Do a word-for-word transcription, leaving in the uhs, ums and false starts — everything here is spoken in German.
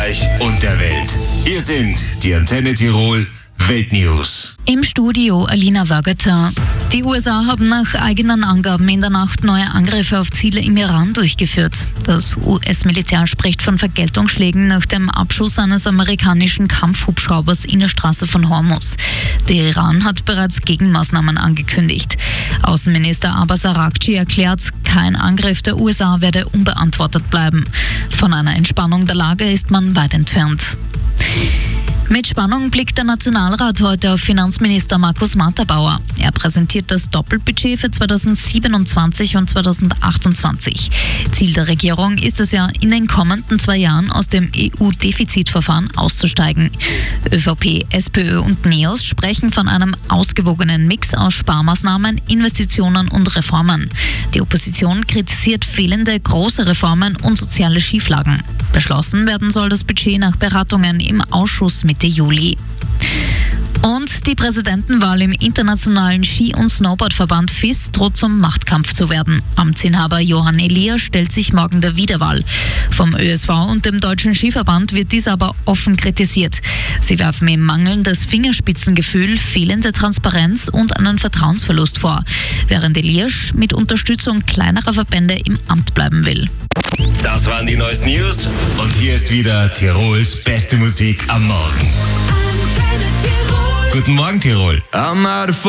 Österreich und der Welt. Hier sind die Antenne Tirol Weltnews. Im Studio Alina Wögeter. Die U S A haben nach eigenen Angaben in der Nacht neue Angriffe auf Ziele im Iran durchgeführt. Das U S-Militär spricht von Vergeltungsschlägen nach dem Abschuss eines amerikanischen Kampfhubschraubers in der Straße von Hormuz. Der Iran hat bereits Gegenmaßnahmen angekündigt. Außenminister Abbas Araghchi erklärt, kein Angriff der U S A werde unbeantwortet bleiben. Von einer Entspannung der Lage ist man weit entfernt. Mit Spannung blickt der Nationalrat heute auf Finanzminister Markus Matterbauer. Er präsentiert das Doppelbudget für zweitausendsiebenundzwanzig und zweitausendachtundzwanzig. Ziel der Regierung ist es ja, in den kommenden zwei Jahren aus dem E U-Defizitverfahren auszusteigen. ÖVP, SPÖ und NEOS sprechen von einem ausgewogenen Mix aus Sparmaßnahmen, Investitionen und Reformen. Die Opposition kritisiert fehlende große Reformen und soziale Schieflagen. Beschlossen werden soll das Budget nach Beratungen im Ausschuss Mitte Juli. Und die Präsidentenwahl im Internationalen Ski- und Snowboardverband F I S droht zum Machtkampf zu werden. Amtsinhaber Johann Elias stellt sich morgen der Wiederwahl. Vom Ö S V und dem Deutschen Skiverband wird dies aber offen kritisiert. Sie werfen ihm mangelndes Fingerspitzengefühl, fehlende Transparenz und einen Vertrauensverlust vor, während Elias mit Unterstützung kleinerer Verbände im Amt bleiben will. Das waren die neuesten News und hier ist wieder Tirols beste Musik am Morgen. Guten Morgen, Tirol.